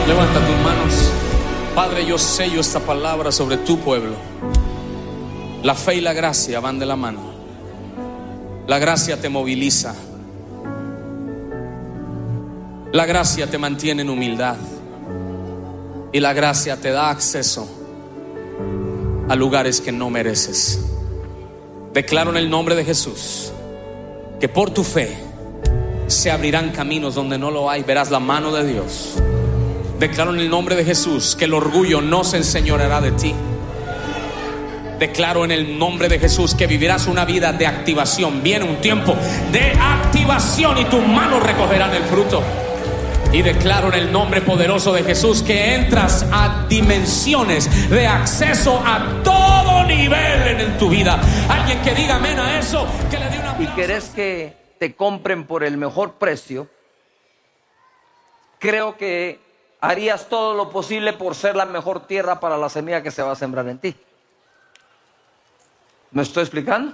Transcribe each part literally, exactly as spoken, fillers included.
Levanta tus manos. Padre, yo sello esta palabra sobre tu pueblo. La fe y la gracia van de la mano. La gracia te moviliza. La gracia te mantiene en humildad. Y la gracia te da acceso a lugares que no mereces. Declaro en el nombre de Jesús que por tu fe se abrirán caminos donde no lo hay. Verás la mano de Dios. Declaro en el nombre de Jesús que el orgullo no se enseñoreará de ti. Declaro en el nombre de Jesús que vivirás una vida de activación. Viene un tiempo de activación y tus manos recogerán el fruto. Y declaro en el nombre poderoso de Jesús que entras a dimensiones de acceso a todo nivel en tu vida. Alguien que diga amén a eso, que le dé una y querés que te compren por el mejor precio, creo que harías todo lo posible por ser la mejor tierra para la semilla que se va a sembrar en ti. ¿Me estoy explicando?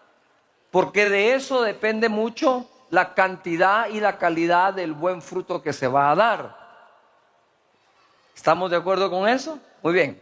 Porque de eso depende mucho la cantidad y la calidad del buen fruto que se va a dar. ¿Estamos de acuerdo con eso? Muy bien.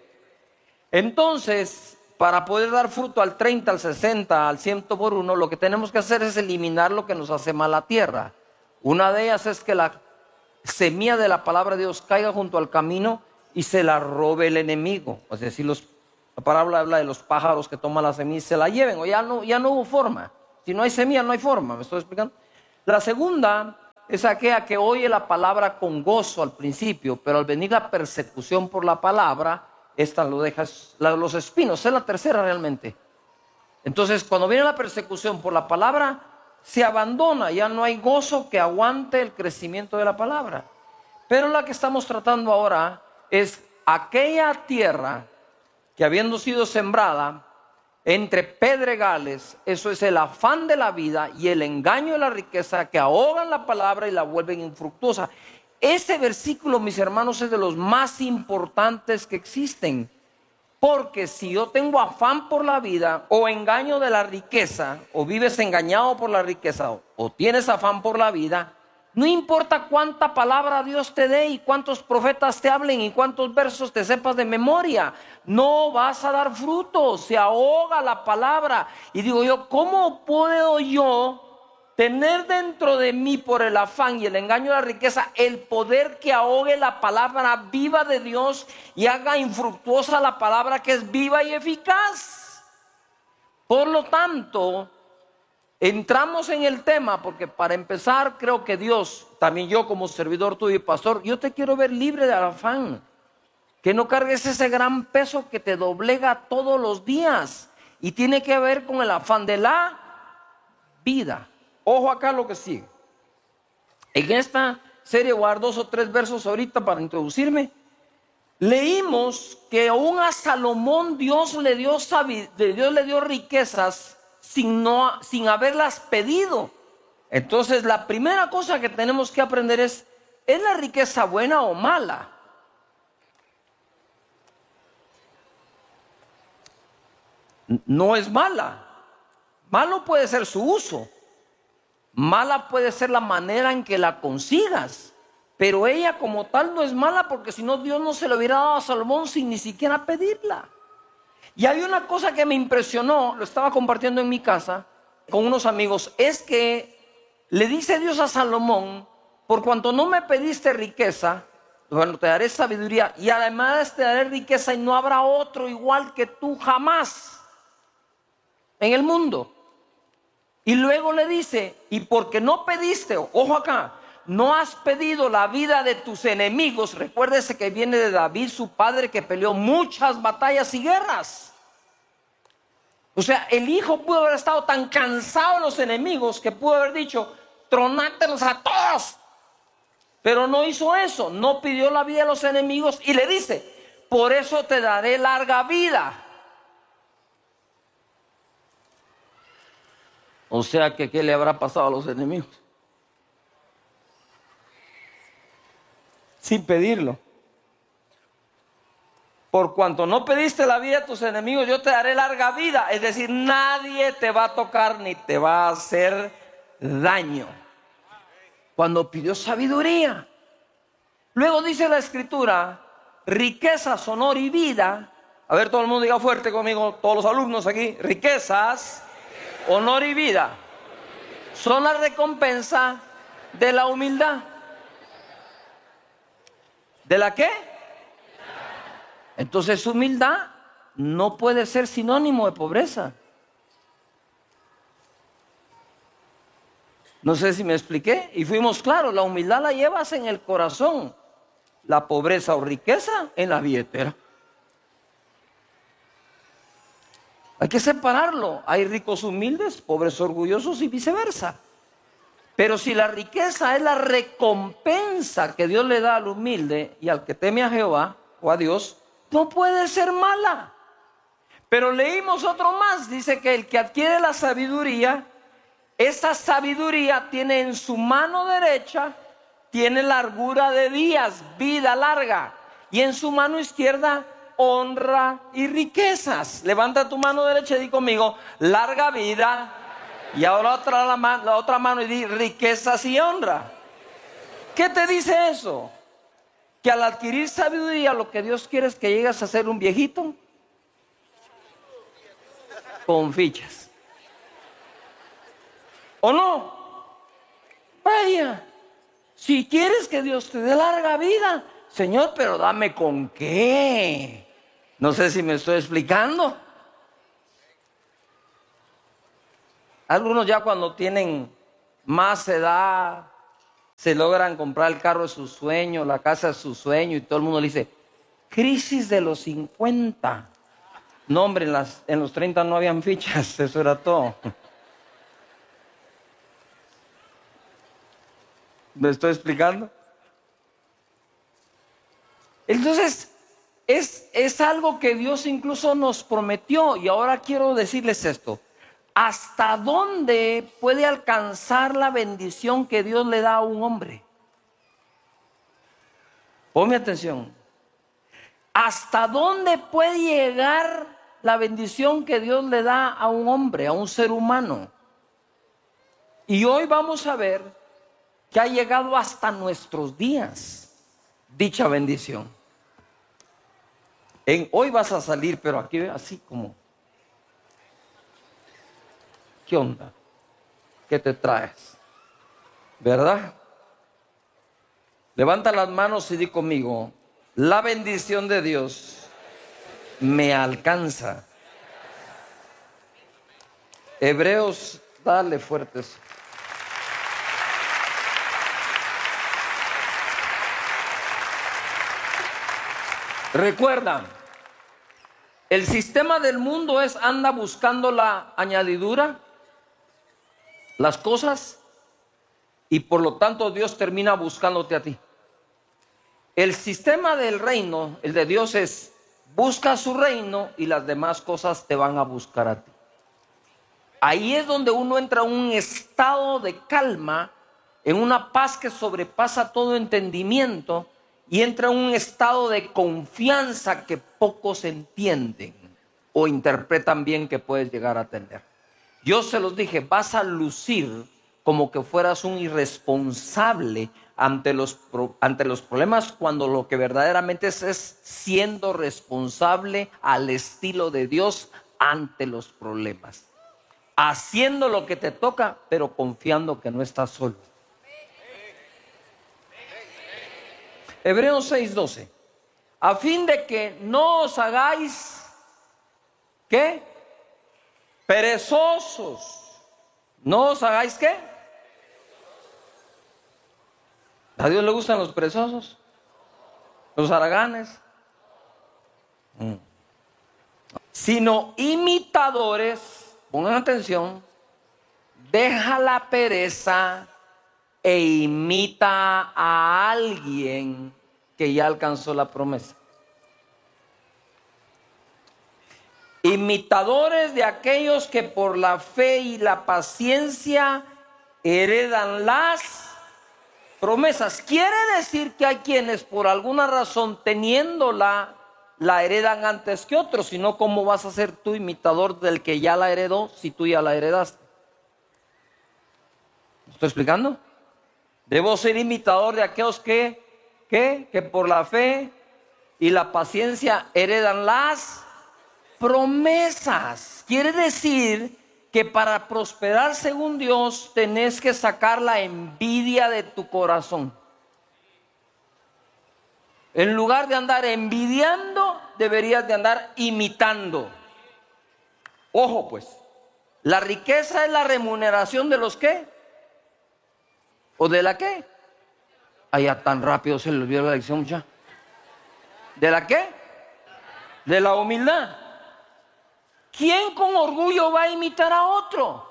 Entonces, para poder dar fruto al treinta, al sesenta, al cien por uno, lo que tenemos que hacer es eliminar lo que nos hace mal a la tierra. Una de ellas es que la semilla de la palabra de Dios caiga junto al camino y se la robe el enemigo. Es decir, los, la palabra habla de los pájaros que toman la semilla y se la lleven, o ya no, ya no hubo forma. Si no hay semilla, no hay forma. ¿Me estoy explicando? La segunda es aquella que oye la palabra con gozo al principio, pero al venir la persecución por la palabra, esta lo deja, la, los espinos. Es la tercera realmente. Entonces, cuando viene la persecución por la palabra, se abandona, ya no hay gozo que aguante el crecimiento de la palabra. Pero la que estamos tratando ahora es aquella tierra que, habiendo sido sembrada entre pedregales, eso es el afán de la vida y el engaño de la riqueza, que ahogan la palabra y la vuelven infructuosa. Ese versículo, mis hermanos, es de los más importantes que existen. Porque si yo tengo afán por la vida o engaño de la riqueza, o vives engañado por la riqueza, o, o tienes afán por la vida, no importa cuánta palabra Dios te dé y cuántos profetas te hablen y cuántos versos te sepas de memoria, no vas a dar fruto, se ahoga la palabra. Y digo yo, ¿cómo puedo yo tener dentro de mí, por el afán y el engaño de la riqueza, el poder que ahogue la palabra viva de Dios y haga infructuosa la palabra que es viva y eficaz? Por lo tanto, entramos en el tema porque, para empezar, creo que Dios, también yo como servidor tuyo y pastor, yo te quiero ver libre del afán. Que no cargues ese gran peso que te doblega todos los días y tiene que ver con el afán de la vida. Ojo acá lo que sigue. En esta serie voy a dar dos o tres versos ahorita para introducirme. Leímos que aún a Salomón Dios le dio, Dios le dio riquezas sin, no, sin haberlas pedido. Entonces la primera cosa que tenemos que aprender es, ¿es la riqueza buena o mala? No es mala. Malo puede ser su uso. Mala puede ser la manera en que la consigas. Pero ella como tal no es mala, porque si no, Dios no se lo hubiera dado a Salomón sin ni siquiera pedirla. Y hay una cosa que me impresionó, lo estaba compartiendo en mi casa con unos amigos, es que le dice Dios a Salomón: por cuanto no me pediste riqueza, bueno, te daré sabiduría, y además te daré riqueza, y no habrá otro igual que tú jamás en el mundo. Y luego le dice: y porque no pediste, ojo acá, no has pedido la vida de tus enemigos. Recuérdese que viene de David, su padre, que peleó muchas batallas y guerras. O sea, el hijo pudo haber estado tan cansado de los enemigos que pudo haber dicho: tronátelos a todos. Pero no hizo eso, no pidió la vida de los enemigos y le dice: por eso te daré larga vida. O sea que, ¿qué le habrá pasado a los enemigos? Sin pedirlo. Por cuanto no pediste la vida de tus enemigos, yo te daré larga vida. Es decir, nadie te va a tocar ni te va a hacer daño. Cuando pidió sabiduría. Luego dice la Escritura, riquezas, honor y vida. A ver, todo el mundo diga fuerte conmigo, todos los alumnos aquí. Riquezas, honor y vida son la recompensa de la humildad. ¿De la qué? Entonces, humildad no puede ser sinónimo de pobreza. No sé si me expliqué. Y fuimos claros, la humildad la llevas en el corazón. La pobreza o riqueza en la billetera. Hay que separarlo. Hay ricos humildes, pobres orgullosos y viceversa. Pero si la riqueza es la recompensa que Dios le da al humilde y al que teme a Jehová o a Dios, no puede ser mala. Pero leímos otro más. Dice que el que adquiere la sabiduría, esa sabiduría tiene en su mano derecha, tiene largura de días, vida larga. Y en su mano izquierda, honra y riquezas. Levanta tu mano derecha y di conmigo, larga vida. Y ahora otra, la, man, la otra mano y di riquezas y honra. ¿Qué te dice eso? Que al adquirir sabiduría lo que Dios quiere es que llegues a ser un viejito con fichas. ¿O no? Vaya, si quieres que Dios te dé larga vida, Señor, pero dame con qué. No sé si me estoy explicando. Algunos ya cuando tienen más edad, se logran comprar el carro de su sueño, la casa de su sueño, y todo el mundo le dice, crisis de los cincuenta. No, hombre, en, las, en los treinta no habían fichas, eso era todo. ¿Me estoy explicando? Entonces, es, es algo que Dios incluso nos prometió. Y ahora quiero decirles esto. ¿Hasta dónde puede alcanzar la bendición que Dios le da a un hombre? Ponme atención. ¿Hasta dónde puede llegar la bendición que Dios le da a un hombre, a un ser humano? Y hoy vamos a ver que ha llegado hasta nuestros días dicha bendición. En, hoy vas a salir, pero aquí así como, ¿qué onda? ¿Qué te traes? ¿Verdad? Levanta las manos y di conmigo, la bendición de Dios me alcanza. Hebreos, dale fuertes. Recuerda, el sistema del mundo es anda buscando la añadidura, las cosas, y por lo tanto Dios termina buscándote a ti. El sistema del reino, el de Dios, es busca su reino y las demás cosas te van a buscar a ti. Ahí es donde uno entra en un estado de calma, en una paz que sobrepasa todo entendimiento, y entra en un estado de confianza que pocos entienden o interpretan bien que puedes llegar a tener. Yo se los dije, vas a lucir como que fueras un irresponsable ante los, ante los problemas, cuando lo que verdaderamente es, es siendo responsable al estilo de Dios ante los problemas. Haciendo lo que te toca, pero confiando que no estás solo. Hebreos seis doce. A fin de que no os hagáis, ¿qué? Perezosos. ¿No os hagáis qué? ¿A Dios le gustan los perezosos? ¿Los haraganes? Mm. Sino imitadores, pongan atención, deja la pereza e imita a alguien que ya alcanzó la promesa. Imitadores de aquellos que por la fe y la paciencia heredan las promesas. Quiere decir que hay quienes por alguna razón teniéndola la heredan antes que otros. Si no, ¿cómo vas a ser tú imitador del que ya la heredó si tú ya la heredaste? ¿Me estoy explicando? Debo ser imitador de aquellos que, ¿qué? Que por la fe y la paciencia heredan las promesas. Quiere decir que para prosperar según Dios tenés que sacar la envidia de tu corazón. En lugar de andar envidiando, deberías de andar imitando. Ojo pues, la riqueza es la remuneración de los qué, o de la qué. Allá tan rápido se le olvidó la lección muchacha. ¿De la qué? De la humildad. ¿Quién con orgullo va a imitar a otro?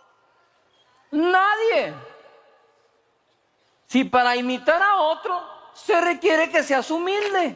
Nadie. Si para imitar a otro se requiere que seas humilde,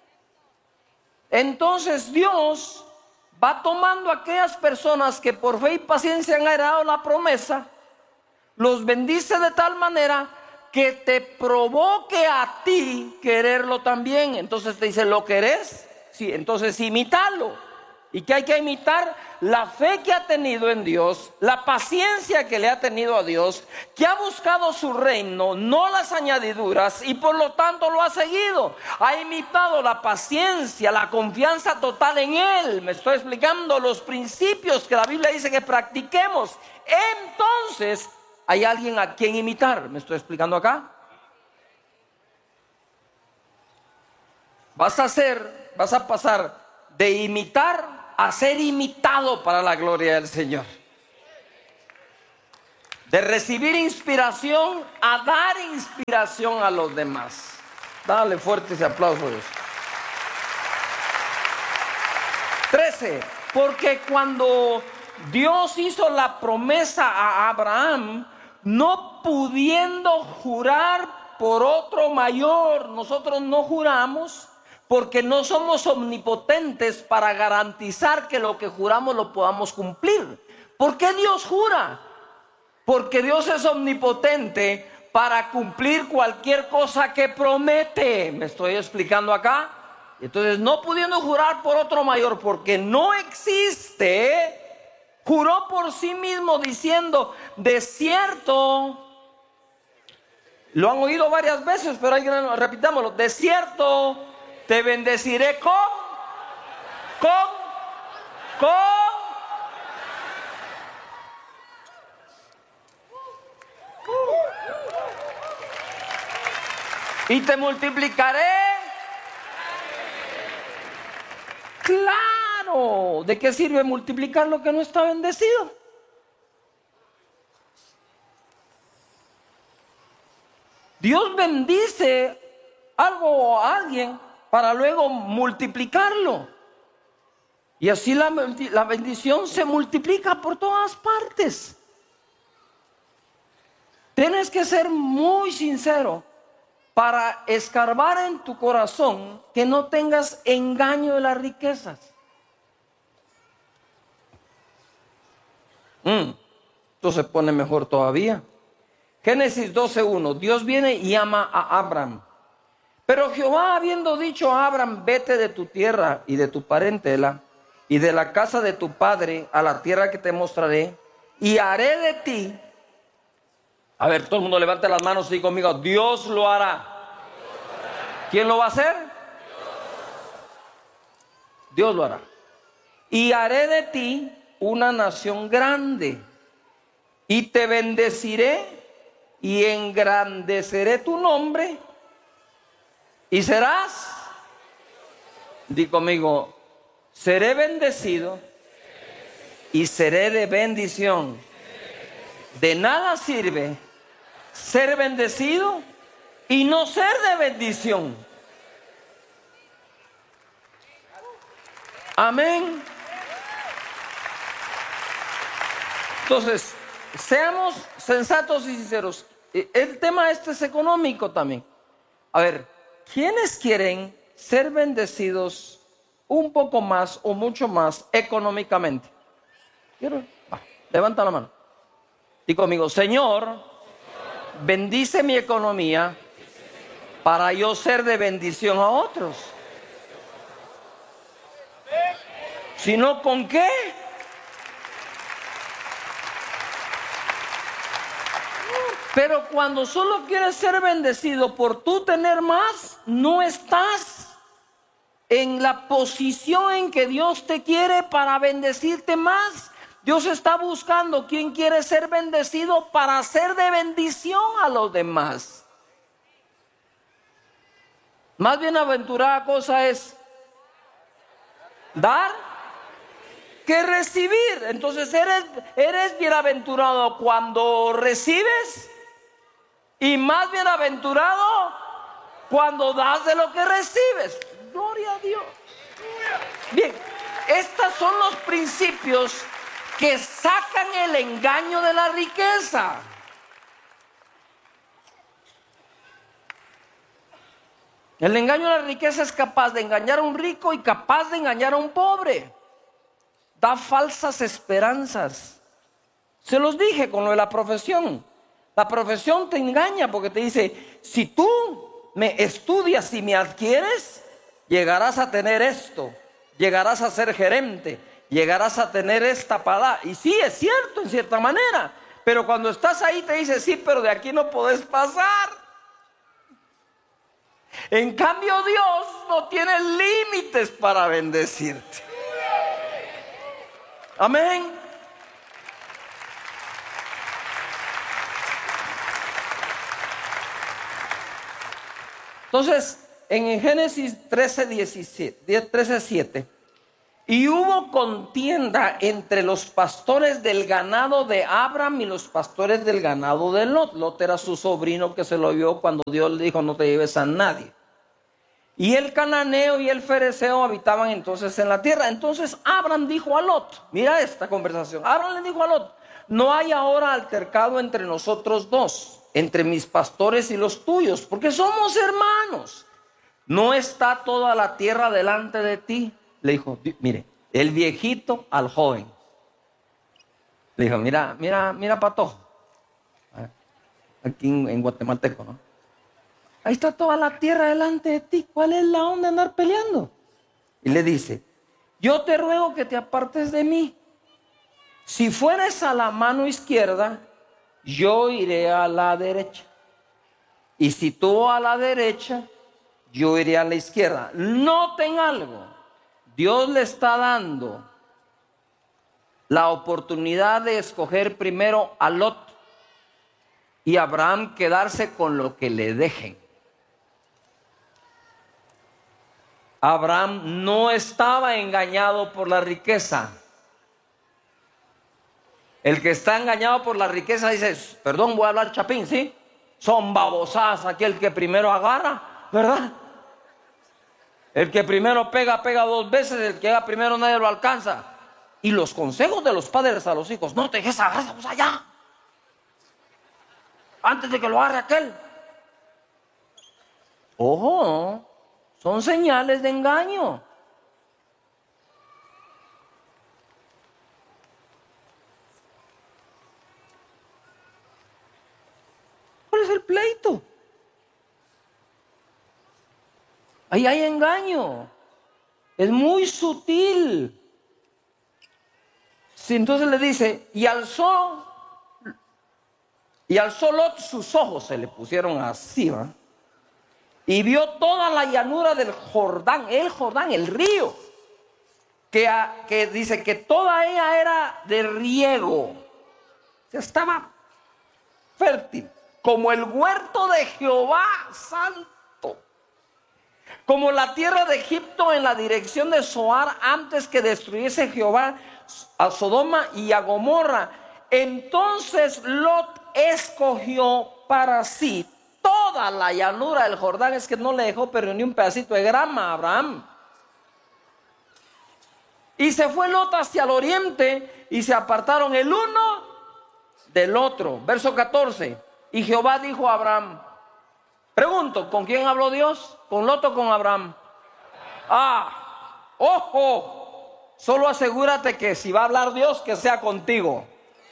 entonces Dios va tomando a aquellas personas que por fe y paciencia han heredado la promesa, los bendice de tal manera que te provoque a ti quererlo también. Entonces te dice, ¿lo querés? Sí, entonces imítalo. ¿Y qué hay que imitar? La fe que ha tenido en Dios, la paciencia que le ha tenido a Dios, que ha buscado su reino, no las añadiduras, y por lo tanto lo ha seguido. Ha imitado la paciencia, la confianza total en Él. Me estoy explicando los principios que la Biblia dice que practiquemos. Entonces hay alguien a quien imitar. ¿Me estoy explicando acá? Vas a hacer, vas a pasar de imitar a ser imitado para la gloria del Señor. De recibir inspiración a dar inspiración a los demás. Dale fuerte ese aplauso a Dios. trece. Porque cuando Dios hizo la promesa a Abraham, no pudiendo jurar por otro mayor, nosotros no juramos, porque no somos omnipotentes para garantizar que lo que juramos lo podamos cumplir. ¿Por qué Dios jura? Porque Dios es omnipotente para cumplir cualquier cosa que promete. ¿Me estoy explicando acá? Entonces, no pudiendo jurar por otro mayor, porque no existe, juró por sí mismo diciendo, de cierto, lo han oído varias veces, pero alguien, repitámoslo, de cierto, te bendeciré con, con, con. Y te multiplicaré. Claro, ¿de qué sirve multiplicar lo que no está bendecido? Dios bendice algo o a alguien para luego multiplicarlo. Y así la, la bendición se multiplica por todas partes. Tienes que ser muy sincero para escarbar en tu corazón que no tengas engaño de las riquezas. Mm, entonces se pone mejor todavía. Génesis doce uno. Dios viene y llama a Abraham. Pero Jehová, habiendo dicho a Abraham, vete de tu tierra y de tu parentela y de la casa de tu padre a la tierra que te mostraré, y haré de ti. A ver, todo el mundo levante las manos y diga conmigo, Dios lo hará. Dios lo hará. ¿Quién lo va a hacer? Dios. Dios lo hará. Y haré de ti una nación grande, y te bendeciré y engrandeceré tu nombre, y serás, di conmigo, seré bendecido y seré de bendición. De nada sirve ser bendecido y no ser de bendición. Amén. Entonces, seamos sensatos y sinceros. El tema este es económico también. A ver, ¿quiénes quieren ser bendecidos un poco más o mucho más económicamente? Quiero, va, levanta la mano. Digo conmigo, Señor, bendice mi economía para yo ser de bendición a otros. Si no, ¿con qué? Pero cuando solo quieres ser bendecido por tú tener más, no estás en la posición en que Dios te quiere para bendecirte más. Dios está buscando quien quiere ser bendecido para ser de bendición a los demás. Más bienaventurada cosa es dar que recibir. Entonces eres, eres bienaventurado cuando recibes y más bienaventurado cuando das de lo que recibes. Gloria a Dios. Bien, estos son los principios que sacan el engaño de la riqueza. El engaño de la riqueza es capaz de engañar a un rico y capaz de engañar a un pobre. Da falsas esperanzas. Se los dije con lo de la profesión. La profesión te engaña porque te dice, si tú me estudias y me adquieres, llegarás a tener esto, llegarás a ser gerente, llegarás a tener esta palabra. Y sí, es cierto en cierta manera, pero cuando estás ahí te dice, sí, pero de aquí no podés pasar. En cambio, Dios no tiene límites para bendecirte. Amén. Entonces, en Génesis trece, diecisiete, trece, siete, y hubo contienda entre los pastores del ganado de Abram y los pastores del ganado de Lot. Lot era su sobrino que se lo vio cuando Dios le dijo, no te lleves a nadie. Y el cananeo y el fereceo habitaban entonces en la tierra. Entonces Abram dijo a Lot, mira esta conversación, Abram le dijo a Lot, no hay ahora altercado entre nosotros dos, entre mis pastores y los tuyos, porque somos hermanos. ¿No está toda la tierra delante de ti? Le dijo, mire, el viejito al joven. Le dijo, mira, mira, mira, patojo. Aquí en, en guatemalteco, ¿no? Ahí está toda la tierra delante de ti. ¿Cuál es la onda de andar peleando? Y le dice, yo te ruego que te apartes de mí. Si fueres a la mano izquierda, yo iré a la derecha. Y si tú a la derecha, yo iré a la izquierda. Noten algo. Dios le está dando la oportunidad de escoger primero a Lot y a Abraham quedarse con lo que le dejen. Abraham no estaba engañado por la riqueza. El que está engañado por la riqueza dice, perdón, voy a hablar chapín, ¿sí? Son babosadas aquel que primero agarra, ¿verdad? El que primero pega, pega dos veces, el que llega primero nadie lo alcanza. Y los consejos de los padres a los hijos, no te dejes agarrar, vamos allá, antes de que lo agarre aquel. Ojo, son señales de engaño. ¿Cuál es el pleito? Ahí hay engaño. Es muy sutil. Sí, entonces le dice, y alzó, y alzó Lot sus ojos, se le pusieron así, ¿va? Y vio toda la llanura del Jordán, el Jordán, el río, que, que dice que toda ella era de riego, estaba fértil, como el huerto de Jehová santo. Como la tierra de Egipto en la dirección de Zoar antes que destruyese Jehová a Sodoma y a Gomorra. Entonces Lot escogió para sí toda la llanura del Jordán. Es que no le dejó pero ni un pedacito de grama a Abraham. Y se fue Lot hacia el oriente y se apartaron el uno del otro. Verso catorce. Y Jehová dijo a Abraham, pregunto, ¿con quién habló Dios? ¿Con Lot o con Abraham? Ah, ojo, solo asegúrate que si va a hablar Dios, que sea contigo.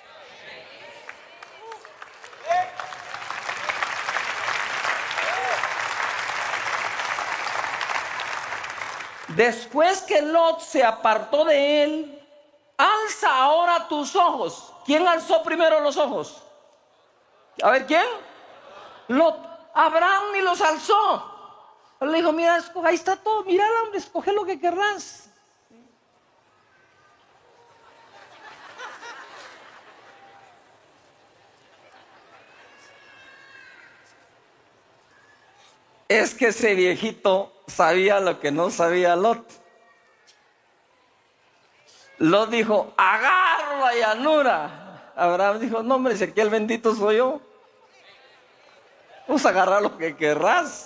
Después que Lot se apartó de él, alza ahora tus ojos. ¿Quién alzó primero los ojos? A ver, ¿quién? Lot, Abraham ni los alzó. Le dijo, mira, ahí está todo, mira, hombre, escoge lo que querrás. Es que ese viejito sabía lo que no sabía Lot. Lot dijo, agarro la llanura. Abraham dijo, no, hombre, si aquí el bendito soy yo. Vamos a agarrar lo que querrás.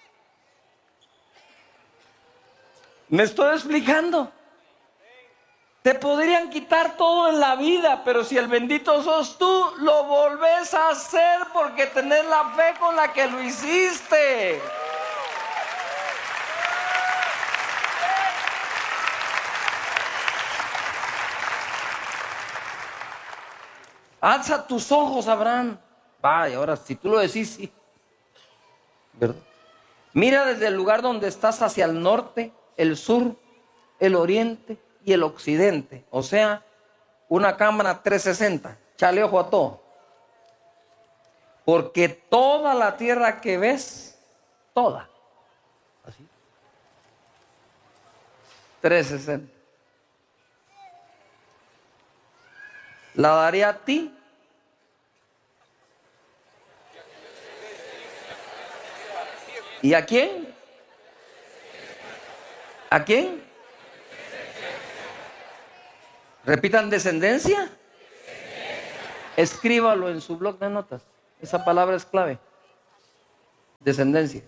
¿Me estoy explicando? Te podrían quitar todo en la vida, pero si el bendito sos tú, lo volvés a hacer porque tenés la fe con la que lo hiciste. Alza tus ojos, Abraham. Vaya, ahora si tú lo decís, sí. ¿Verdad? Mira desde el lugar donde estás hacia el norte, el sur, el oriente y el occidente. O sea, una cámara trescientos sesenta. Chale ojo a todo. Porque toda la tierra que ves, toda, así, trescientos sesenta, la daré a ti. ¿Y a quién? ¿A quién? Repitan, descendencia. Escríbalo en su blog de notas. Esa palabra es clave. Descendencia.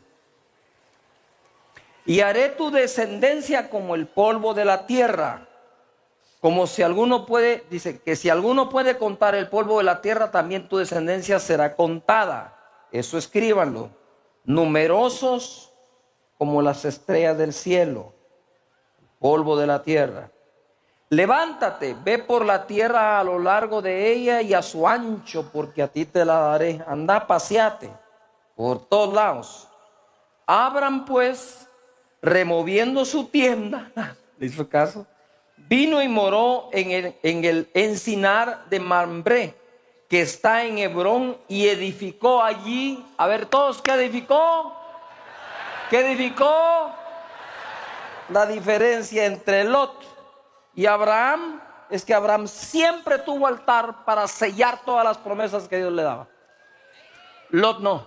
Y haré tu descendencia como el polvo de la tierra. Como si alguno puede, dice que si alguno puede contar el polvo de la tierra, también tu descendencia será contada. Eso escríbanlo. Numerosos como las estrellas del cielo, polvo de la tierra. Levántate, ve por la tierra a lo largo de ella y a su ancho, porque a ti te la daré. Anda, paseate por todos lados. Abram pues, removiendo su tienda, ¿le hizo caso? Vino y moró en el, en el encinar de Mambré, que está en Hebrón, y edificó allí. A ver, todos, ¿qué edificó? ¿Qué edificó? La diferencia entre Lot y Abraham es que Abraham siempre tuvo altar para sellar todas las promesas que Dios le daba. Lot no.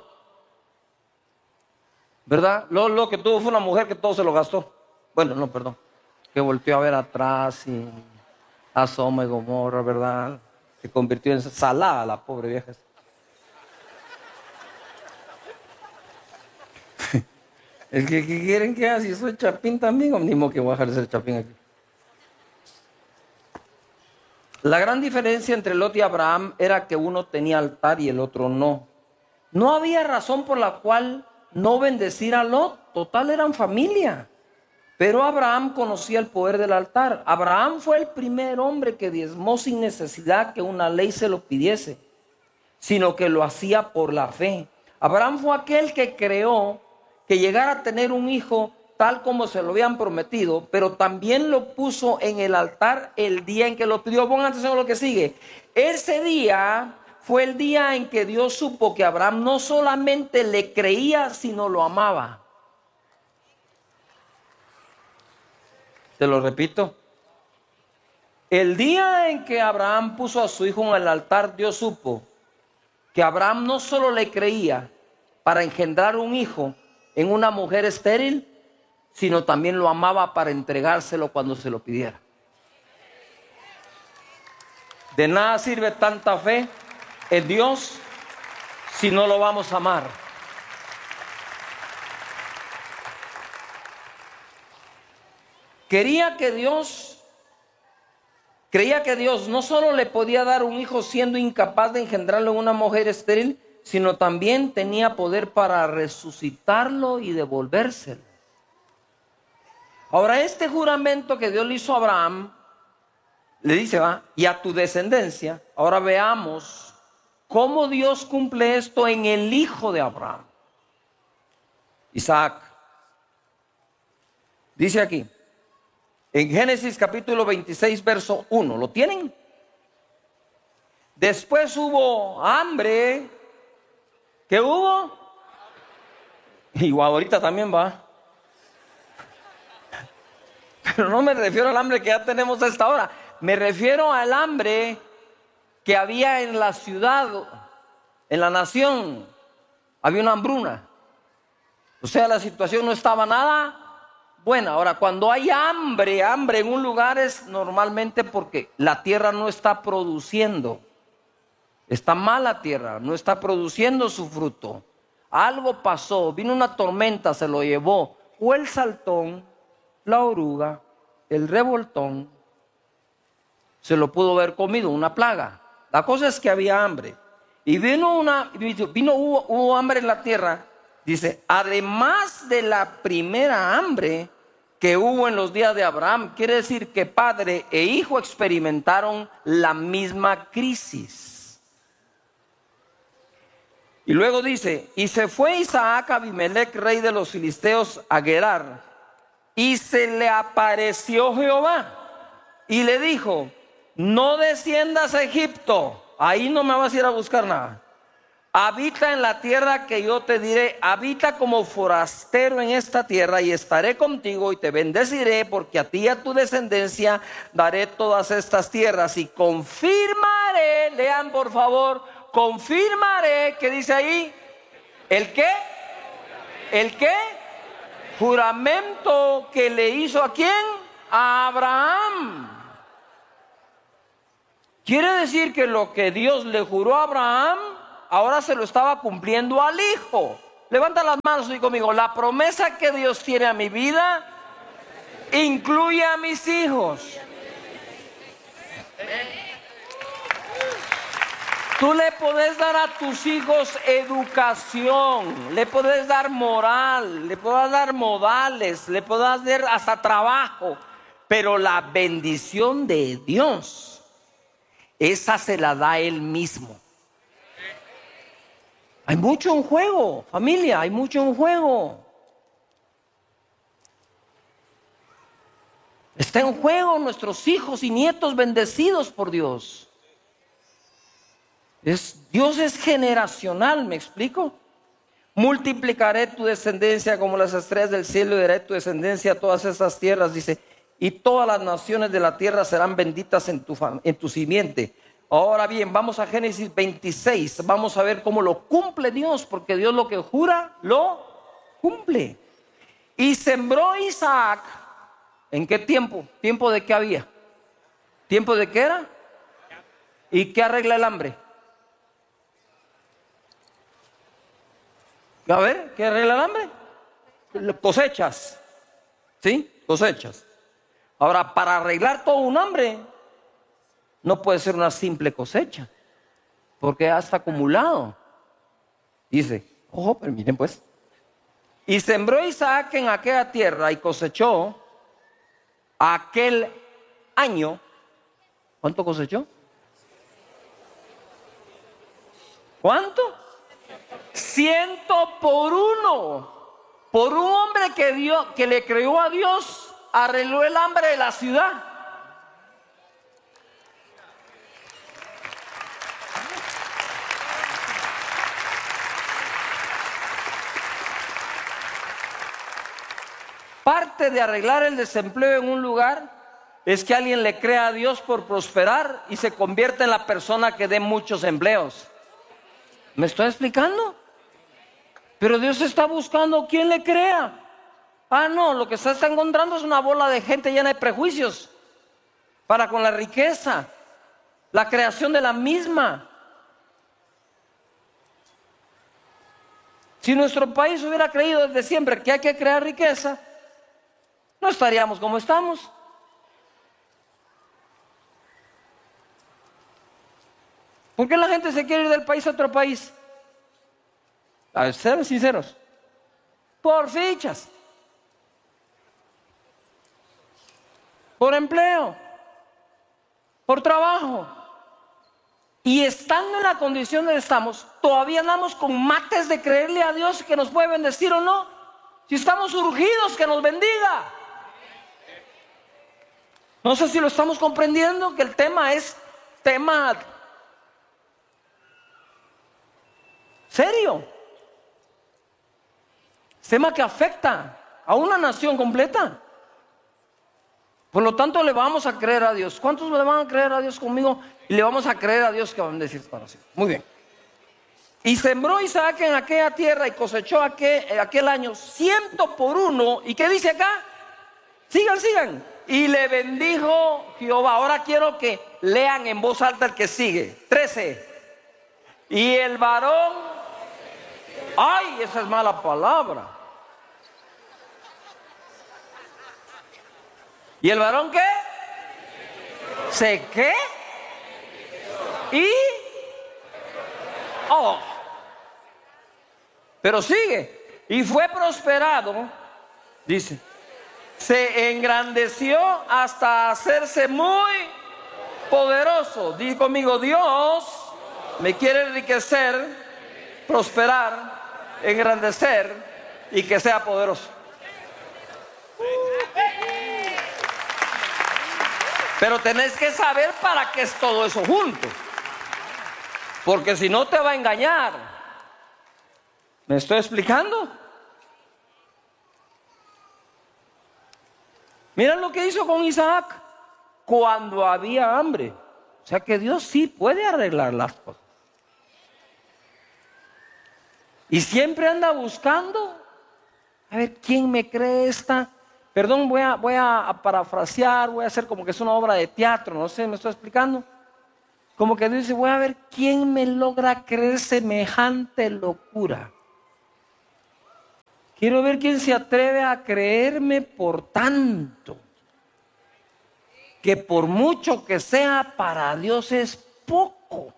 ¿Verdad? Lot lo que tuvo fue una mujer que todo se lo gastó. Bueno, no, perdón. Que volteó a ver atrás y a Sodoma y Gomorra, ¿verdad? Se convirtió en salada la pobre vieja. Es que, ¿qué quieren que haga? Si soy chapín también, o ni modo que voy a dejar de ser chapín aquí. La gran diferencia entre Lot y Abraham era que uno tenía altar y el otro no. No había razón por la cual no bendecir a Lot. Total, eran familia. Pero Abraham conocía el poder del altar. Abraham fue el primer hombre que diezmó sin necesidad que una ley se lo pidiese, sino que lo hacía por la fe. Abraham fue aquel que creó que llegara a tener un hijo tal como se lo habían prometido, pero también lo puso en el altar el día en que lo pidió. Pongan atención a lo que sigue. Ese día fue el día en que Dios supo que Abraham no solamente le creía, sino lo amaba. Te lo repito. El día en que Abraham puso a su hijo en el altar, Dios supo que Abraham no solo le creía para engendrar un hijo en una mujer estéril, sino también lo amaba para entregárselo cuando se lo pidiera. De nada sirve tanta fe en Dios si no lo vamos a amar. Quería que Dios, creía que Dios no solo le podía dar un hijo siendo incapaz de engendrarlo en una mujer estéril, sino también tenía poder para resucitarlo y devolvérselo. Ahora, este juramento que Dios le hizo a Abraham, le dice, va, y a tu descendencia. Ahora veamos cómo Dios cumple esto en el hijo de Abraham, Isaac. Dice aquí, en Génesis capítulo veintiséis, verso uno, ¿lo tienen? Después hubo hambre. ¿Qué hubo? Igual ahorita también va. Pero no me refiero al hambre que ya tenemos a esta hora. Me refiero al hambre que había en la ciudad, en la nación. Había una hambruna. O sea, la situación no estaba nada buena. Ahora, cuando hay hambre, hambre en un lugar es normalmente porque la tierra no está produciendo. Está mala tierra, no está produciendo su fruto. Algo pasó, vino una tormenta, se lo llevó. O el saltón, la oruga, el revoltón, se lo pudo haber comido, una plaga. La cosa es que había hambre. Y vino una, vino, hubo, hubo hambre en la tierra. Dice, además de la primera hambre que hubo en los días de Abraham, quiere decir que padre e hijo experimentaron la misma crisis. Y luego dice, y se fue Isaac a Abimelech, rey de los filisteos, a Gerar, y se le apareció Jehová, y le dijo, no desciendas a Egipto, ahí no me vas a ir a buscar nada. Habita en la tierra que yo te diré, habita como forastero en esta tierra y estaré contigo y te bendeciré porque a ti y a tu descendencia daré todas estas tierras y confirmaré, lean por favor, confirmaré, ¿qué dice ahí? ¿El qué? ¿El qué? Juramento que le hizo ¿a quién? A Abraham. Quiere decir que lo que Dios le juró a Abraham, ahora se lo estaba cumpliendo al hijo. Levanta las manos y conmigo. La promesa que Dios tiene a mi vida incluye a mis hijos. Tú le puedes dar a tus hijos educación, le puedes dar moral, le puedes dar modales, le puedes dar hasta trabajo, pero la bendición de Dios, esa se la da Él mismo. Hay mucho en juego, familia, hay mucho en juego. Está en juego nuestros hijos y nietos bendecidos por Dios. Es, Dios es generacional, ¿me explico? Multiplicaré tu descendencia como las estrellas del cielo y daré tu descendencia a todas estas tierras, dice, y todas las naciones de la tierra serán benditas en tu, en tu simiente. Ahora bien, vamos a Génesis veintiséis, vamos a ver cómo lo cumple Dios, porque Dios lo que jura, lo cumple. Y sembró Isaac, ¿en qué tiempo? ¿Tiempo de qué había? ¿Tiempo de qué era? ¿Y qué arregla el hambre? A ver, ¿qué arregla el hambre? Cosechas, ¿sí? Cosechas. Ahora, para arreglar todo un hambre, no puede ser una simple cosecha, porque ya está acumulado. Dice, ojo, pero miren pues. Y sembró Isaac en aquella tierra y cosechó aquel año. ¿Cuánto cosechó? ¿Cuánto? Ciento por uno. Por un hombre que, dio, que le creyó a Dios, arregló el hambre de la ciudad. Parte de arreglar el desempleo en un lugar es que alguien le crea a Dios por prosperar y se convierte en la persona que dé muchos empleos. ¿Me estoy explicando? Pero Dios está buscando quien le crea. Ah, no, lo que se está encontrando es una bola de gente llena de prejuicios para con la riqueza, la creación de la misma. Si nuestro país hubiera creído desde siempre que hay que crear riqueza, no estaríamos como estamos. ¿Por qué la gente se quiere ir del país a otro país? A ver, sean sinceros. Por fichas. Por empleo. Por trabajo. Y estando en la condición en que estamos, todavía andamos con mates de creerle a Dios que nos puede bendecir o no. Si estamos urgidos, que nos bendiga. No sé si lo estamos comprendiendo, que el tema es tema serio. sistema que afecta a una nación completa. Por lo tanto, le vamos a creer a Dios. ¿Cuántos le van a creer a Dios conmigo? Y le vamos a creer a Dios que van a decir para sí. Muy bien. Y sembró Isaac en aquella tierra y cosechó aquel, aquel año ciento por uno. ¿Y qué dice acá? Sigan, sigan. Y le bendijo Jehová. Ahora quiero que lean en voz alta el que sigue. trece. Y el varón... ¡Ay! Esa es mala palabra. ¿Y el varón qué? ¿Se qué? ¿Y? Oh. Pero sigue. Y fue prosperado, dice. Se engrandeció hasta hacerse muy poderoso. Dice conmigo, Dios me quiere enriquecer, prosperar, engrandecer y que sea poderoso. Pero tenés que saber para qué es todo eso junto. Porque si no te va a engañar. ¿Me estoy explicando? Mira lo que hizo con Isaac cuando había hambre. O sea que Dios sí puede arreglar las cosas. Y siempre anda buscando. A ver, ¿quién me cree esta? Perdón, voy a, voy a parafrasear, voy a hacer como que es una obra de teatro, no sé, ¿me estoy explicando? Como que Dios dice, voy a ver quién me logra creer semejante locura. Quiero ver quién se atreve a creerme por tanto. Que por mucho que sea, para Dios es poco.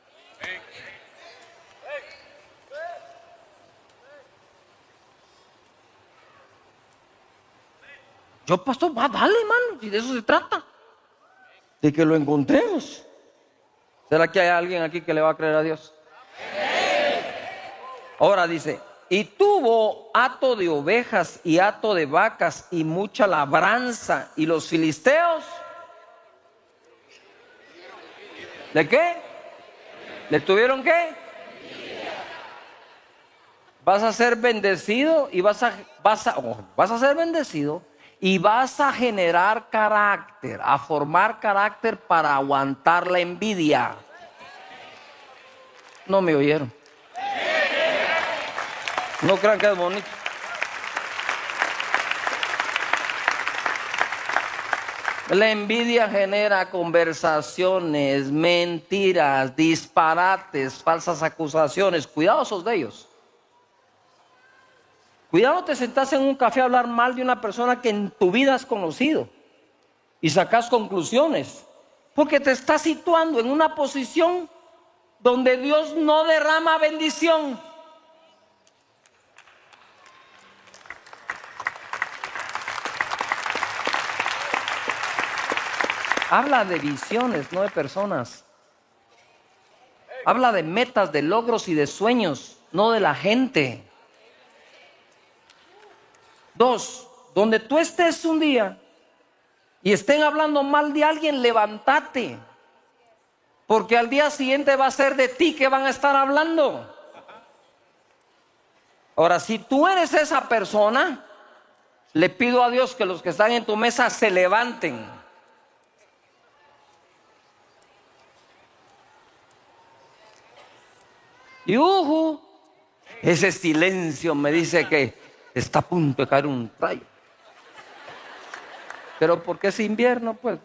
Yo, pastor, va, dale, hermano, si de eso se trata. De que lo encontremos. ¿Será que hay alguien aquí que le va a creer a Dios? Ahora dice, y tuvo hato de ovejas y hato de vacas y mucha labranza. ¿Y los filisteos? ¿De qué? ¿Le tuvieron qué? Vas a ser bendecido y vas a, vas a, oh, vas a ser bendecido. Y vas a generar carácter, a formar carácter para aguantar la envidia. No me oyeron. No crean que es bonito. La envidia genera conversaciones, mentiras, disparates, falsas acusaciones. Cuidadosos de ellos. Cuidado, te sentás en un café a hablar mal de una persona que en tu vida has conocido y sacas conclusiones, porque te estás situando en una posición donde Dios no derrama bendición. Habla de visiones, no de personas. Habla de metas, de logros y de sueños, no de la gente. Dos, donde tú estés un día y estén hablando mal de alguien, levántate. Porque al día siguiente va a ser de ti que van a estar hablando. Ahora, si tú eres esa persona, le pido a Dios que los que están en tu mesa se levanten. Y uhu, ese silencio me dice que está a punto de caer un rayo. Pero porque es invierno, pues.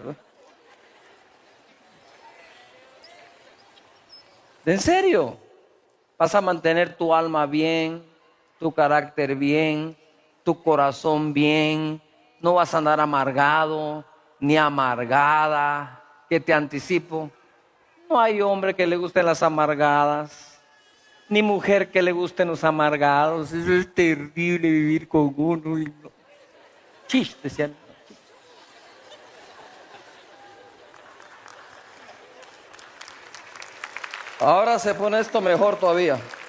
¿En serio? Vas a mantener tu alma bien, tu carácter bien, tu corazón bien. No vas a andar amargado, ni amargada. Que te anticipo. No hay hombre que le gusten las amargadas. Ni mujer que le gusten los amargados. Eso es terrible vivir con uno. Y no. Chiste, decían. Ahora se pone esto mejor todavía.